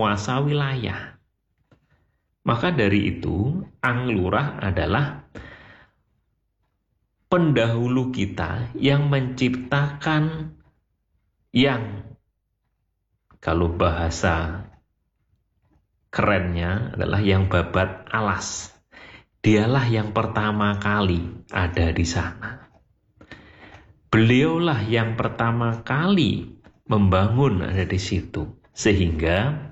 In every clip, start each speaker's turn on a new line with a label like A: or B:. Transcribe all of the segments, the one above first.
A: penguasa wilayah. Maka dari itu, Anglurah adalah pendahulu kita yang menciptakan, yang kalau bahasa kerennya adalah yang babat alas. Dialah yang pertama kali ada di sana. Beliaulah yang pertama kali membangun ada di situ. Sehingga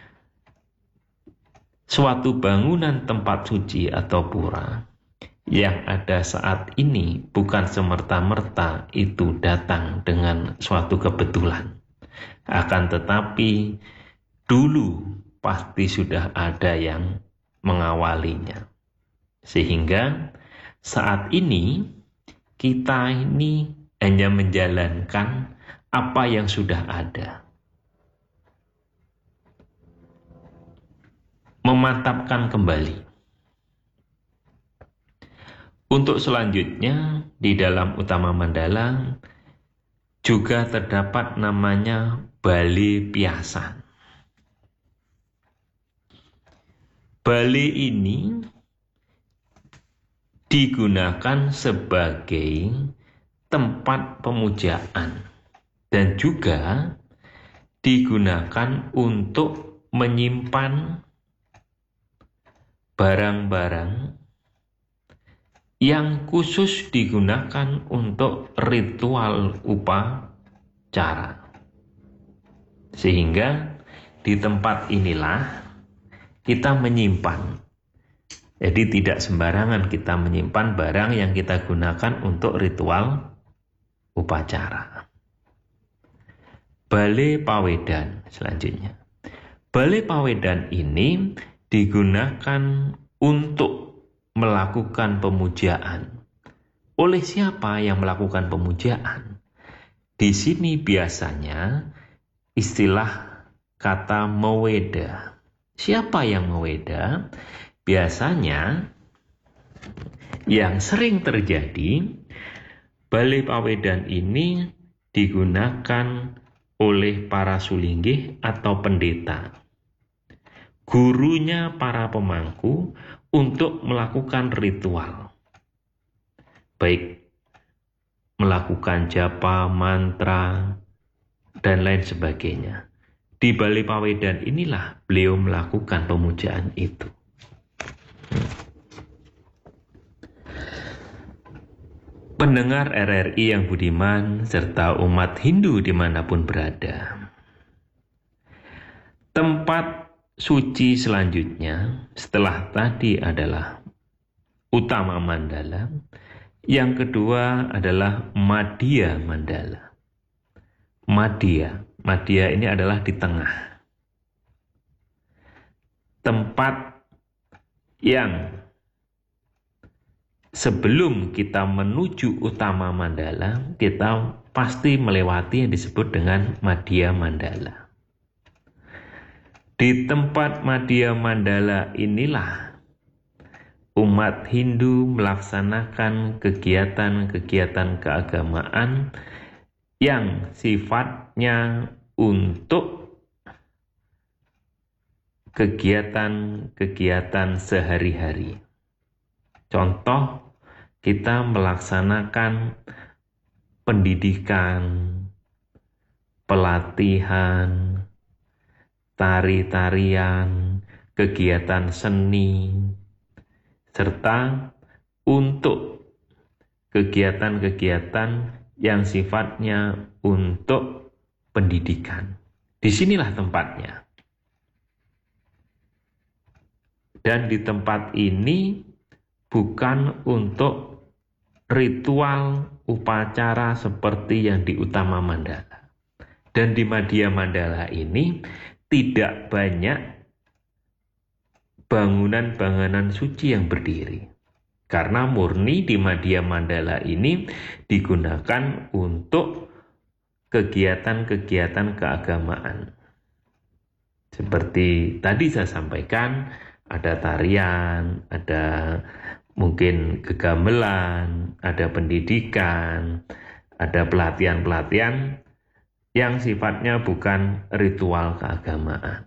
A: suatu bangunan tempat suci atau pura yang ada saat ini bukan semerta-merta itu datang dengan suatu kebetulan. Akan tetapi dulu pasti sudah ada yang mengawalinya. Sehingga saat ini kita ini hanya menjalankan apa yang sudah ada. Memantapkan kembali. Untuk selanjutnya, di dalam Utama Mandala juga terdapat namanya Bale Piasan. Bale ini digunakan sebagai tempat pemujaan dan juga digunakan untuk menyimpan barang-barang yang khusus digunakan untuk ritual upacara. Sehingga di tempat inilah kita menyimpan. Jadi tidak sembarangan kita menyimpan barang yang kita gunakan untuk ritual upacara. Bale Pawedan selanjutnya. Bale Pawedan ini digunakan untuk melakukan pemujaan. Oleh siapa yang melakukan pemujaan? Di sini biasanya istilah kata meweda. Siapa yang meweda? Biasanya yang sering terjadi, Bale Pawedan ini digunakan oleh para sulinggih atau pendeta. Gurunya para pemangku untuk melakukan ritual. Baik melakukan japa, mantra, dan lain sebagainya. Di Bale Pawedan inilah beliau melakukan pemujaan itu. Pendengar RRI yang budiman serta umat Hindu dimanapun berada. Tempat suci selanjutnya setelah tadi adalah Utama Mandala. Yang kedua adalah Madhya Mandala. Madhya ini adalah di tengah. Tempat yang sebelum kita menuju Utama Mandala, kita pasti melewati yang disebut dengan Madhya Mandala. Di tempat Madhya Mandala inilah umat Hindu melaksanakan kegiatan-kegiatan keagamaan yang sifatnya untuk kegiatan-kegiatan sehari-hari. Contoh, kita melaksanakan pendidikan, pelatihan, tari-tarian, kegiatan seni, serta untuk kegiatan-kegiatan yang sifatnya untuk pendidikan. Disinilah tempatnya. Dan di tempat ini bukan untuk ritual upacara seperti yang di Utama Mandala. Dan di Madhya Mandala ini tidak banyak bangunan-bangunan suci yang berdiri. Karena murni di Madhya Mandala ini digunakan untuk kegiatan-kegiatan keagamaan. Seperti tadi saya sampaikan, ada tarian, ada mungkin kegamelan, ada pendidikan, ada pelatihan-pelatihan yang sifatnya bukan ritual keagamaan.